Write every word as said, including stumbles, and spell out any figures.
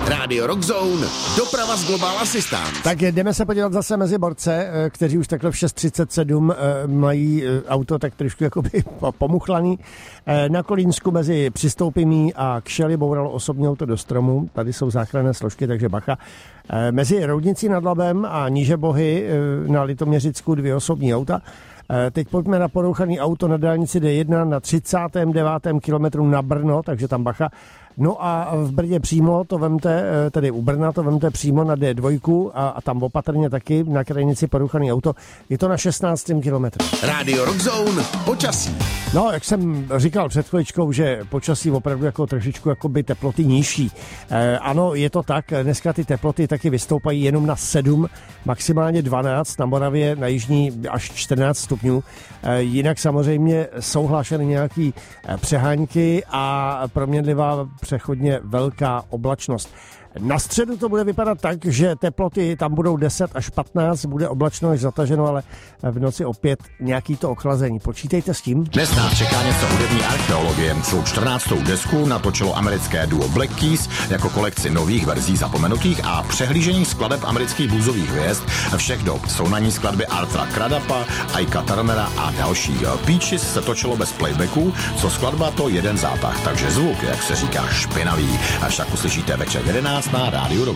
Radio Rock Zone, doprava z Global Assistant. Tak jdeme se podívat zase mezi borce, kteří už takhle v šest třicet sedm mají auto tak trošku jakoby pomuchlaný. Na Kolínsku mezi Přistoupimí a Kšely bouralo osobní auto do stromu. Tady jsou záchranné složky, takže bacha. Mezi Roudnicí nad Labem a Níže Bohy na Litoměřicku dvě osobní auta. Teď pojďme na porouchaný auto na dálnici D jedna na třicátém devátém kilometru na Brno, takže tam bacha. No a v Brně přímo to vemte, tedy u Brna to vemte přímo na D dva a, a tam opatrně taky na krajnici porouchaný auto. Je to na šestnáctém kilometru. Radio Rock Zone, počasí. No, jak jsem říkal před chviličkou, že počasí opravdu jako trošičku jakoby teploty nižší. E, ano, je to tak, dneska ty teploty taky vystoupají jenom na sedm, maximálně dvanáct, na Moravě, na jižní až čtrnáct stupňů. E, jinak samozřejmě jsou hlášeny nějaký přehánky a proměnlivá přechodně velká oblačnost. Na středu to bude vypadat tak, že teploty tam budou deset až patnáct, bude oblačno až zataženo, ale v noci opět nějaký to ochlazení. Počítejte s tím. Dnes nás čeká něco hudební archeologie. Svou čtrnáctou desku natočilo americké duo Black Keys jako kolekci nových verzí zapomenutých a přehlížení skladeb amerických bluesových hvězd všech dob. Jsou na ní skladby Artura Cradapa, Ika Turnera a další. Peaches se točilo bez playbacku, co skladba to jeden zátah, takže zvuk, jak se říká, špinavý. Až tak uslyšíte večer jedenáct na rádiu.